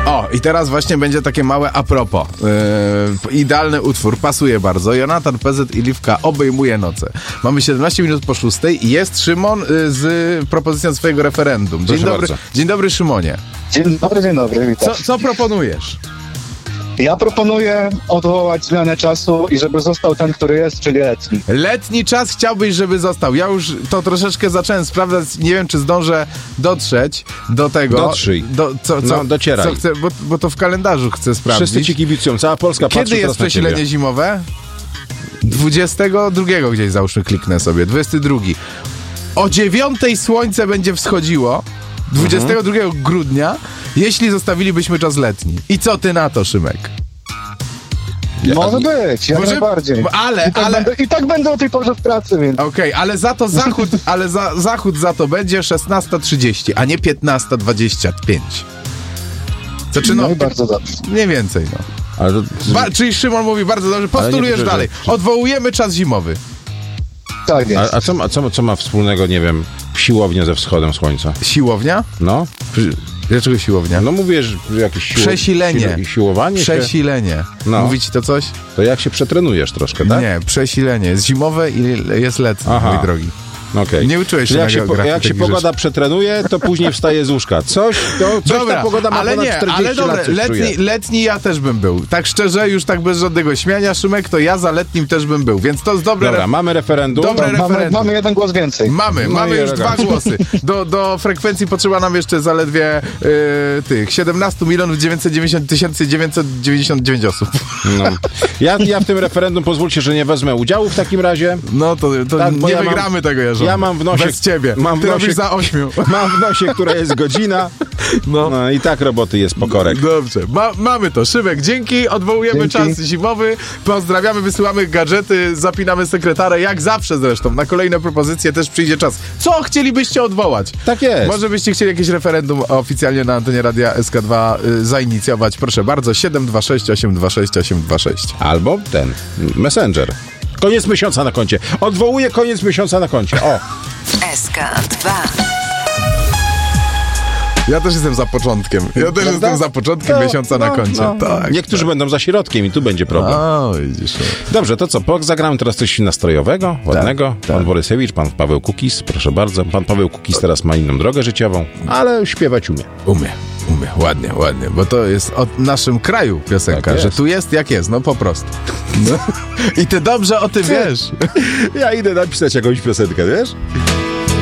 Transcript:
O, i teraz właśnie będzie takie małe a propos. Idealny utwór, pasuje bardzo. Jonatan PZ i Liwka obejmuje noce. Mamy 17 minut po 6 i jest Szymon z propozycją swojego referendum. Dzień dobry, Szymonie. Dzień dobry, witam. Co proponujesz? Ja proponuję odwołać zmianę czasu i żeby został ten, który jest, czyli letni. Letni czas chciałbyś, żeby został. Ja już to troszeczkę zacząłem sprawdzać, nie wiem, czy zdążę dotrzeć do tego. Dotrzyj. Docieraj. Co chcę, bo to w kalendarzu chcę sprawdzić. Wszyscy ci kibicują, cała Polska patrzy Kiedy jest przesilenie zimowe? 22 gdzieś załóżmy, kliknę sobie. 22. O 9 słońce będzie wschodziło. 22 grudnia, jeśli zostawilibyśmy czas letni. I co ty na to, Szymek? Może być, jak najbardziej. I tak będę o tej porze w pracy, więc... Okej, ale za to zachód, zachód za to będzie 16:30, a nie 15:25. No i bardzo dobrze. Mniej więcej, no. Ale czyli Szymon mówi bardzo dobrze, postulujesz dalej. Odwołujemy czas zimowy. Tak jest. A co ma wspólnego, nie wiem, siłownia ze wschodem słońca? Siłownia? No. Dlaczego siłownia? No mówisz, że jakieś siłowanie? Przesilenie. No. Mówi ci to coś? To jak się przetrenujesz troszkę, tak? Nie, przesilenie. Jest zimowe i jest letnie, mój drogi. Okay. Nie uczyłeś się na geografii. Jak się pogoda przetrenuje, to później wstaje z łóżka. Coś ta pogoda ma ponad 40 lat. Letni ja też bym był. Tak szczerze, już tak bez żadnego śmiania, Szymek, to ja za letnim też bym był. Więc to jest dobre. Dobra, mamy referendum. Mamy jeden głos więcej. Mamy już 2 głosy. Do frekwencji potrzeba nam jeszcze zaledwie 17 990 999 osób. No. Ja w tym referendum pozwólcie, że nie wezmę udziału w takim razie. No to tak, nie wygramy tego, Jarząb. Ja mam w nosie... Bez ciebie. Ty robisz za 8. Mam w nosie, która jest godzina. No i tak roboty jest pokorek. Dobrze. Mamy to. Szymek, dzięki. Odwołujemy czas zimowy. Pozdrawiamy, wysyłamy gadżety, zapinamy sekretarę. Jak zawsze zresztą. Na kolejne propozycje też przyjdzie czas. Co chcielibyście odwołać? Tak jest. Może byście chcieli jakieś referendum oficjalnie na antenie Radia SK2 zainicjować. Proszę bardzo. 726 826 826. Albo ten Messenger. Koniec miesiąca na koncie. Odwołuję koniec miesiąca na koncie. O! SK2. Ja też jestem za początkiem. Jestem za początkiem miesiąca na koncie. Tak, niektórzy będą za środkiem i tu będzie problem. Widzisz. Dobrze, to co? Zagramy teraz coś nastrojowego, ładnego. Pan Borysewicz, pan Paweł Kukis, proszę bardzo. Pan Paweł Kukis teraz ma inną drogę życiową, ale śpiewać umie. Umie. Ładnie, bo to jest o naszym kraju piosenka, że tu jest jak jest, no po prostu. No. I ty dobrze o tym wiesz. Ja idę napisać jakąś piosenkę, wiesz?